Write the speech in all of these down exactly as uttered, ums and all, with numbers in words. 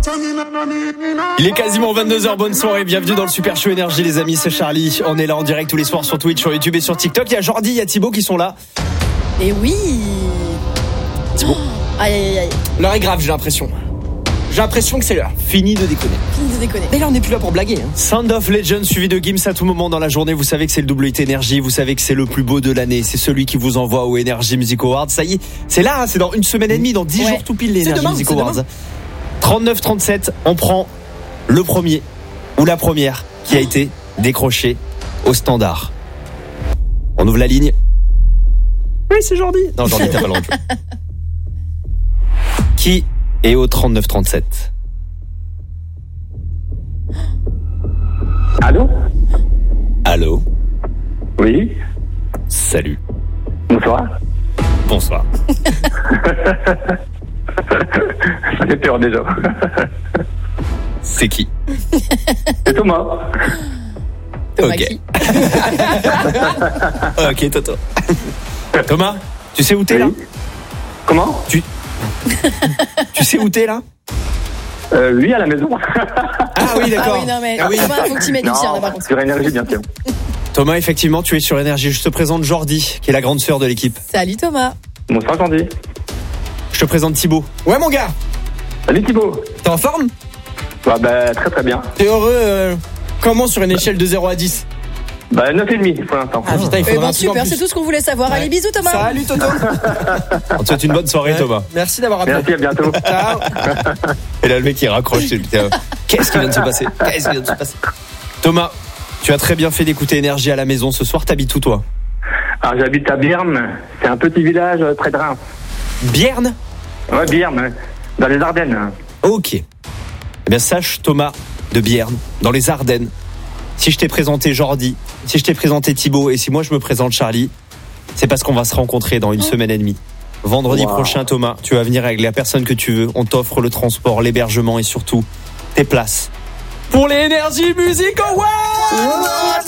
Il est quasiment vingt-deux heures, bonne soirée, bienvenue dans le Super Show Énergie les amis, c'est Charlie. On est là en direct tous les soirs sur Twitch, sur YouTube et sur TikTok. Il y a Jordi, il y a Thibaut qui sont là. Et oui. Thibaut. Oh, aïe aïe aïe. L'heure est grave, j'ai l'impression. J'ai l'impression que c'est l'heure. Fini de déconner. Fini de déconner. Mais là on n'est plus là pour blaguer hein. Sound of Legends suivi de Gims à tout moment dans la journée. Vous savez que c'est le W T Énergie, vous savez que c'est le plus beau de l'année. C'est celui qui vous envoie au Energy Music Awards. Ça y est, c'est là, hein, c'est dans une semaine et demie, dans dix ouais. jours tout pile les C'est Energy demain, Music c'est Awards. demain. trente-neuf trente-sept, on prend le premier ou la première qui a été décrochée au standard. On ouvre la ligne. Oui, c'est Jordi. Non, Jordi, t'as pas le droit. Qui est au trente-neuf trente-sept? Allô? Allô? Oui? Salut. Bonsoir. Bonsoir. Ça fait peur déjà. C'est qui? C'est Thomas. Thomas Ok. qui Ok, Toto. Thomas, tu sais où t'es là? Oui. Comment? Tu... tu sais où t'es là? euh, Oui, à la maison. Ah oui, d'accord. Ah oui, non mais Ah oui. Thomas, faut que tu mettes du tien là par contre. Sur Énergie, bien sûr. Thomas, effectivement, tu es sur Énergie. Je te présente Jordi, qui est la grande sœur de l'équipe. Salut Thomas. Bonsoir, Jordi. Je te présente Thibaut. Ouais, mon gars. Salut Thibaut. T'es en forme? Bah, bah, très très bien. T'es heureux euh, comment sur une échelle de zéro à dix? Bah, neuf et demi pour l'instant. Ah putain, il Eh faudra ben un truc en super, plus. c'est tout ce qu'on voulait savoir. Ouais. Allez, bisous Thomas. Salut Toto. On te souhaite une bonne soirée, Ouais. Thomas. Merci d'avoir appelé. Merci, à bientôt. Ciao. Et là, le mec, il raccroche. Putain, qu'est-ce qui vient de se passer? Qu'est-ce qui vient de se passer? Thomas, tu as très bien fait d'écouter Énergie à la maison. Ce soir, t'habites où, toi? Alors, j'habite à Bierne. C'est un petit village euh, près de Reims. Bierne? Ouais, Bierne, dans les Ardennes. Ok. Eh bien, sache, Thomas de Bierne, dans les Ardennes, si je t'ai présenté Jordi, si je t'ai présenté Thibaut et si moi je me présente Charlie, c'est parce qu'on va se rencontrer dans une semaine et demie. Vendredi Wow. prochain, Thomas, tu vas venir avec la personne que tu veux. On t'offre le transport, l'hébergement et surtout tes places pour les Energy Music Awards.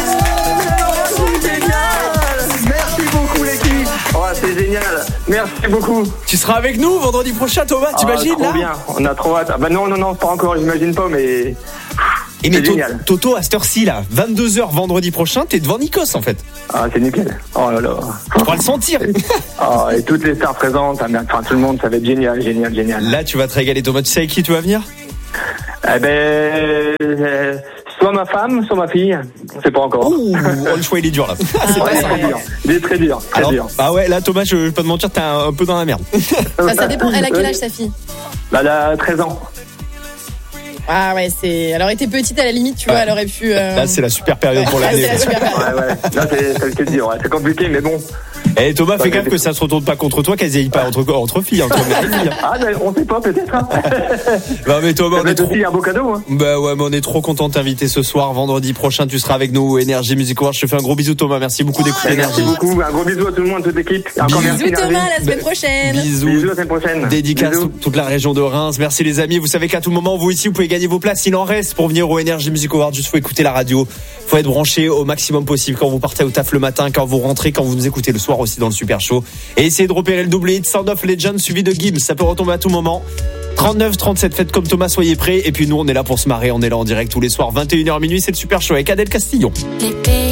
Merci beaucoup, l'équipe. Oh, c'est génial. Merci beaucoup. Tu seras avec nous vendredi prochain, Thomas, t'imagines Ah, trop là? bien. On a trop hâte. Ah, bah non, non, non, pas encore, j'imagine pas, mais. Et mais C'est To- génial. Toto, à cette heure-ci là, vingt-deux heures vendredi prochain, t'es devant Nikos en fait. Ah, c'est nickel. Oh là là. Tu pourras le sentir. Ah, et toutes les stars présentes, ah, merde, enfin tout le monde, ça va être génial, génial, génial. Là, tu vas te régaler, Thomas. Tu sais avec qui tu vas venir? Eh ben, euh, soit ma femme, soit ma fille, on sait pas encore. Ouh, oh, le choix il est dur là. Ah, Ouais, ouais, très ouais. dur. Il est très dur, très Alors, dur. ah ouais, là Thomas, je vais pas te mentir, t'es un, un peu dans la merde. Ça, ça dépend. Elle a quel âge sa fille? Bah, elle a treize ans. Ah ouais, c'est. Elle aurait été petite à la limite, tu vois, Ouais. elle aurait pu. euh, Là, c'est la super période pour Ah, l'année. c'est la super période. Ouais, ouais. Là, c'est, c'est, c'est dur, ouais. C'est compliqué, mais bon. Eh Thomas, fais Ouais, gaffe mais- que ça se retourne pas contre toi, qu'elles aillent pas entre, entre filles, entre mères et filles. hein. Ah, mais on sait pas, peut-être, hein. Bah mais Thomas, Ça on va est être trop... aussi un beau cadeau, hein. Bah ouais, mais on est trop content de t'inviter ce soir. Vendredi prochain, tu seras avec nous au Energy Music Awards. Je te fais un gros bisou Thomas, merci beaucoup d'écouter Merci Énergie. beaucoup. Un gros bisou à tout le monde, toute l'équipe. Et encore Bisous. merci, Bisous Thomas, Énergie. à la semaine prochaine. Bisous. Bisous, à la semaine prochaine. Dédicace Bisous. toute, toute la région de Reims. Merci les amis. Vous savez qu'à tout moment, vous ici, vous pouvez gagner vos places. Il en reste pour venir au Energy Music Awards. Juste faut écouter la radio. Faut être branché au maximum possible quand vous partez au taf le matin, quand vous rentrez, quand vous nous écoutez le soir aussi dans le Super Show. Et essayez de repérer le double hit Sound of Legends suivi de Gims. Ça peut retomber à tout moment. trente-neuf trente-sept, faites comme Thomas, soyez prêts. Et puis nous, on est là pour se marrer. On est là en direct tous les soirs, vingt et une heures minuit. C'est le Super Show avec Adèle Castillon.